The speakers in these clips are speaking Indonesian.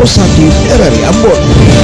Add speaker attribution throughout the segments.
Speaker 1: Pro 1 RRI Ambon.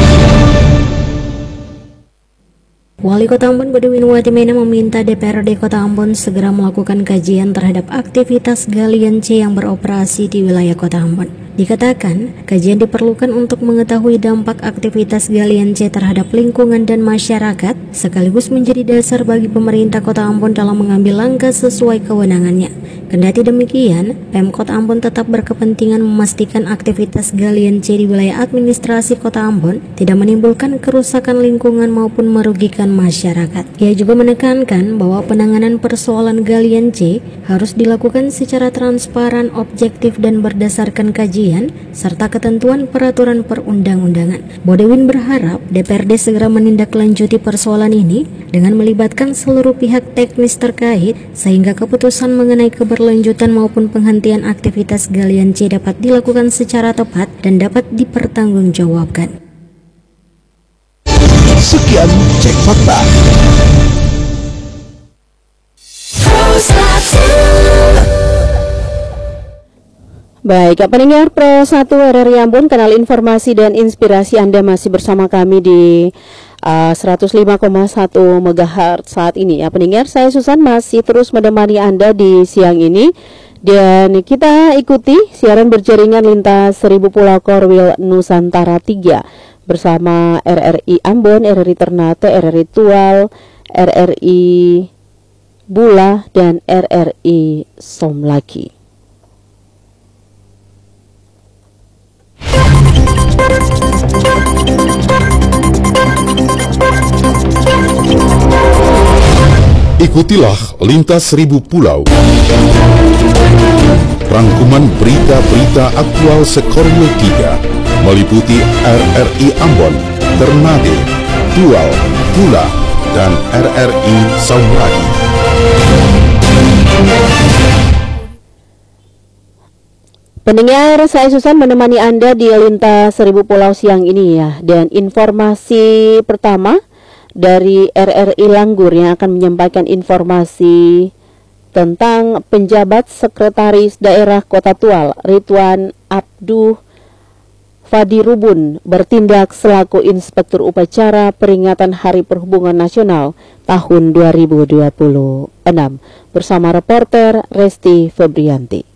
Speaker 2: Wali Kota Ambon Badewin Watimena meminta DPRD Kota Ambon segera melakukan kajian terhadap aktivitas galian C yang beroperasi di wilayah Kota Ambon. Dikatakan, kajian diperlukan untuk mengetahui dampak aktivitas galian C terhadap lingkungan dan masyarakat, sekaligus menjadi dasar bagi pemerintah Kota Ambon dalam mengambil langkah sesuai kewenangannya. Kendati demikian, Pemkot Ambon tetap berkepentingan memastikan aktivitas galian C di wilayah administrasi Kota Ambon tidak menimbulkan kerusakan lingkungan maupun merugikan masyarakat. Ia juga menekankan bahwa penanganan persoalan galian C harus dilakukan secara transparan, objektif, dan berdasarkan kajian serta ketentuan peraturan perundang-undangan. Bodewin berharap DPRD segera menindaklanjuti persoalan ini dengan melibatkan seluruh pihak teknis terkait sehingga keputusan mengenai keberlanjutan maupun penghentian aktivitas galian C dapat dilakukan secara tepat dan dapat dipertanggungjawabkan.
Speaker 1: Sekian Cek Fakta.
Speaker 3: Baik, pendengar Pro 1 RRI Ambon, kanal informasi dan inspirasi, Anda masih bersama kami di 105,1 MHz saat ini. Ya pendengar, saya Susan masih terus menemani Anda di siang ini. Dan kita ikuti siaran berjaringan lintas 1000 Pulau Korwil Nusantara 3 bersama RRI Ambon, RRI Ternate, RRI Tual, RRI Bula, dan RRI Somlaki.
Speaker 4: Ikutilah Lintas 1000 Pulau. Rangkuman berita-berita aktual Sekorwil 3 meliputi RRI Ambon, Ternate, Tual, Bula, dan RRI Somlaki.
Speaker 3: Pendengar, saya Susan menemani Anda di Lintas 1000 Pulau siang ini ya. Dan informasi pertama dari RRI Langgur yang akan menyampaikan informasi tentang penjabat Sekretaris Daerah Kota Tual, Ridwan Abduh Fadirubun, bertindak selaku Inspektur Upacara peringatan Hari Perhubungan Nasional tahun 2026 bersama reporter Resti Febrianti.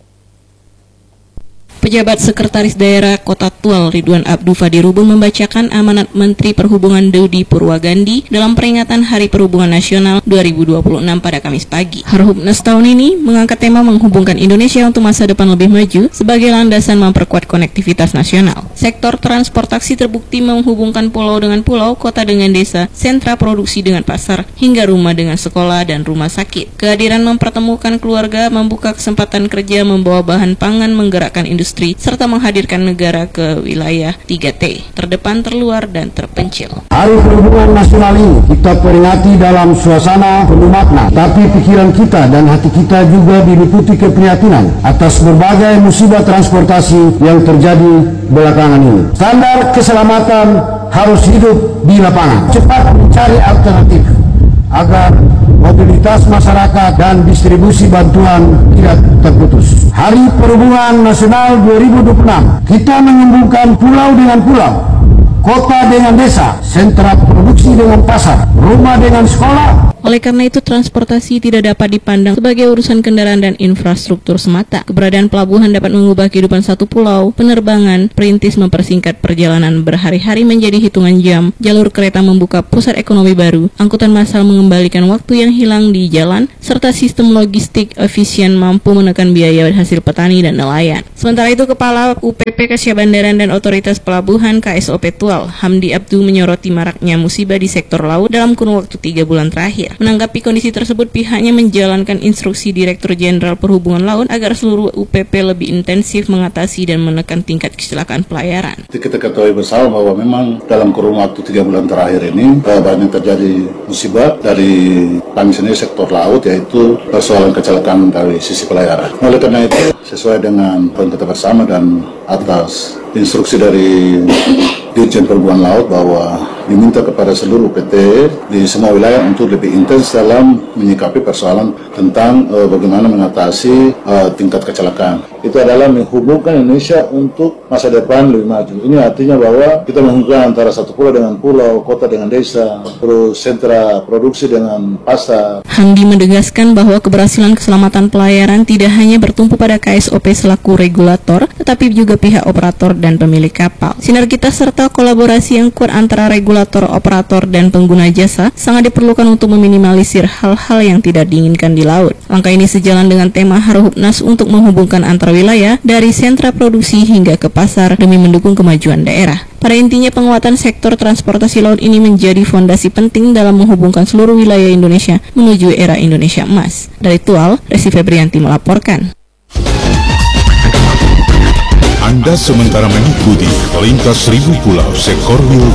Speaker 5: Pejabat Sekretaris Daerah Kota Tual Ridwan Abduh Fadirubun membacakan amanat Menteri Perhubungan Dodi Purwagandi dalam peringatan Hari Perhubungan Nasional 2026 pada Kamis pagi. Harhubnas tahun ini mengangkat tema menghubungkan Indonesia untuk masa depan lebih maju sebagai landasan memperkuat konektivitas nasional. Sektor transportasi terbukti menghubungkan pulau dengan pulau, kota dengan desa, sentra produksi dengan pasar, hingga rumah dengan sekolah dan rumah sakit. Kehadiran mempertemukan keluarga, membuka kesempatan kerja, membawa bahan pangan, menggerakkan industri, serta menghadirkan negara ke wilayah 3T, terdepan, terluar, dan terpencil.
Speaker 6: Hari Perhubungan Nasional ini kita peringati dalam suasana penuh makna, tapi pikiran kita dan hati kita juga diliputi keprihatinan atas berbagai musibah transportasi yang terjadi belakangan ini. Standar keselamatan harus hidup di lapangan. Cepat mencari alternatif agar mobilitas masyarakat dan distribusi bantuan tidak terputus. Hari Perhubungan Nasional 2026, kita menyambungkan pulau dengan pulau, kota dengan desa, sentra produksi dengan pasar, rumah dengan sekolah.
Speaker 5: Oleh karena itu, transportasi tidak dapat dipandang sebagai urusan kendaraan dan infrastruktur semata. Keberadaan pelabuhan dapat mengubah kehidupan satu pulau, penerbangan perintis mempersingkat perjalanan berhari-hari menjadi hitungan jam, jalur kereta membuka pusat ekonomi baru, angkutan massal mengembalikan waktu yang hilang di jalan, serta sistem logistik efisien mampu menekan biaya hasil petani dan nelayan. Sementara itu, Kepala UPP Kasya Bandaran dan Otoritas Pelabuhan KSOP Tual, Hamdi Abdu, menyoroti maraknya musibah di sektor laut dalam kurun waktu 3 bulan terakhir. Menanggapi kondisi tersebut, pihaknya menjalankan instruksi Direktur Jenderal Perhubungan Laut agar seluruh UPP lebih intensif mengatasi dan menekan tingkat kecelakaan pelayaran.
Speaker 7: Kita ketahui bersama bahwa memang dalam kurun waktu 3 bulan terakhir ini banyak terjadi musibah dari kami sendiri sektor laut, yaitu persoalan kecelakaan dari sisi pelayaran. Oleh karena itu, sesuai dengan poin kita bersama dan atas instruksi dari Dirjen Perhubungan Laut bahwa diminta kepada seluruh PT di semua wilayah untuk lebih intens dalam menyikapi persoalan tentang bagaimana mengatasi tingkat kecelakaan. Itu adalah menghubungkan Indonesia untuk masa depan lebih maju. Ini artinya bahwa kita menghubungkan antara satu pulau dengan pulau, kota dengan desa, terus sentra produksi dengan pasar.
Speaker 5: Handi menegaskan bahwa keberhasilan keselamatan pelayaran tidak hanya bertumpu pada KSOP selaku regulator, tetapi juga pihak operator dan pemilik kapal. Sinergitas serta kolaborasi yang kuat antara regulator, operator, dan pengguna jasa sangat diperlukan untuk meminimalisir hal-hal yang tidak diinginkan di laut. Langkah ini sejalan dengan tema Harhubnas untuk menghubungkan antar wilayah dari sentra produksi hingga ke pasar demi mendukung kemajuan daerah. Pada intinya, penguatan sektor transportasi laut ini menjadi fondasi penting dalam menghubungkan seluruh wilayah Indonesia menuju era Indonesia Emas. Dari Tual, Resi Febrianti melaporkan.
Speaker 4: Anda sementara mengikuti Pelintas 1000 Pulau Sekorwil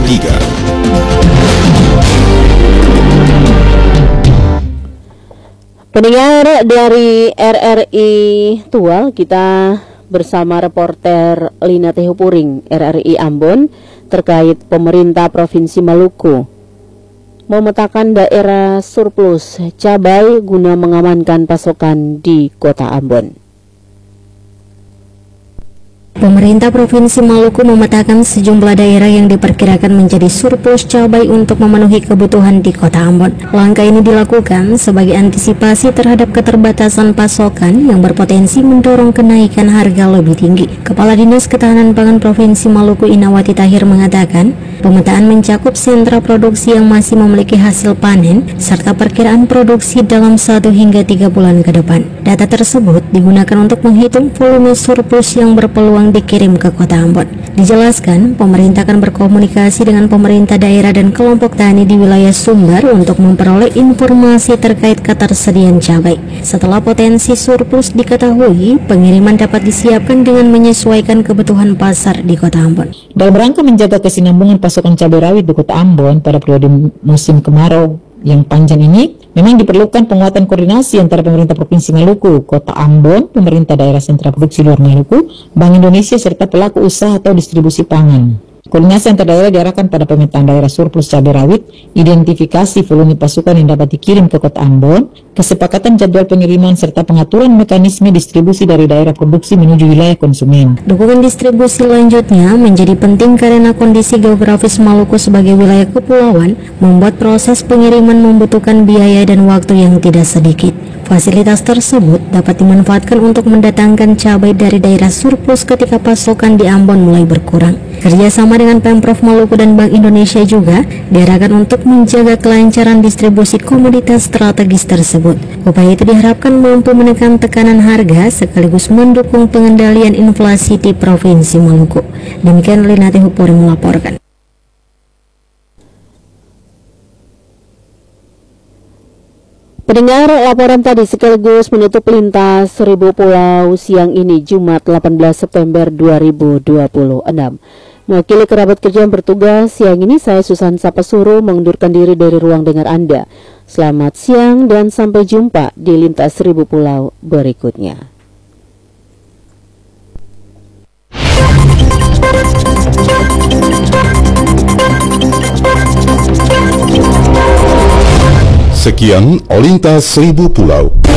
Speaker 4: 3.
Speaker 3: Pendengar dari RRI Tual, kita bersama reporter Lina Tehupuring RRI Ambon terkait pemerintah Provinsi Maluku memetakan daerah surplus cabai guna mengamankan pasokan di Kota Ambon.
Speaker 2: Pemerintah Provinsi Maluku memetakan sejumlah daerah yang diperkirakan menjadi surplus cabai untuk memenuhi kebutuhan di Kota Ambon. Langkah ini dilakukan sebagai antisipasi terhadap keterbatasan pasokan yang berpotensi mendorong kenaikan harga lebih tinggi. Kepala Dinas Ketahanan Pangan Provinsi Maluku Inawati Tahir mengatakan, pemetaan mencakup sentra produksi yang masih memiliki hasil panen serta perkiraan produksi dalam 1 hingga 3 bulan ke depan. Data tersebut digunakan untuk menghitung volume surplus yang berpeluang dikirim ke Kota Ambon. Dijelaskan, pemerintah akan berkomunikasi dengan pemerintah daerah dan kelompok tani di wilayah Sumbar untuk memperoleh informasi terkait ketersediaan cabai. Setelah potensi surplus diketahui, pengiriman dapat disiapkan dengan menyesuaikan kebutuhan pasar di Kota Ambon.
Speaker 8: Dalam rangka menjaga kesinambungan pasokan cabai rawit di Kota Ambon pada periode musim kemarau yang panjang ini, memang diperlukan penguatan koordinasi antara pemerintah Provinsi Maluku, Kota Ambon, pemerintah daerah sentra produksi luar Maluku, Bank Indonesia, serta pelaku usaha atau distribusi pangan. Koordinasi antar daerah diarahkan pada pemetaan daerah surplus cabai rawit, identifikasi volume pasukan yang dapat dikirim ke Kota Ambon, kesepakatan jadwal pengiriman, serta pengaturan mekanisme distribusi dari daerah produksi menuju wilayah konsumen.
Speaker 2: Dukungan distribusi lanjutnya menjadi penting karena kondisi geografis Maluku sebagai wilayah kepulauan membuat proses pengiriman membutuhkan biaya dan waktu yang tidak sedikit. Fasilitas tersebut dapat dimanfaatkan untuk mendatangkan cabai dari daerah surplus ketika pasokan di Ambon mulai berkurang. Kerjasama dengan Pemprov Maluku dan Bank Indonesia juga diarahkan untuk menjaga kelancaran distribusi komoditas strategis tersebut. Upaya itu diharapkan mampu menekan tekanan harga sekaligus mendukung pengendalian inflasi di Provinsi Maluku. Demikian Lina Tehupuri melaporkan.
Speaker 3: Pendengar, laporan tadi sekaligus menutup Pelintas 1000 Pulau siang ini, Jumat 18 September 2026. Mewakili kerabat kerja yang bertugas siang ini, saya Susan Sapasuro mengundurkan diri dari ruang dengar Anda. Selamat siang dan sampai jumpa di Lintas 1000 Pulau berikutnya.
Speaker 4: Sekian Lintas 1000 Pulau.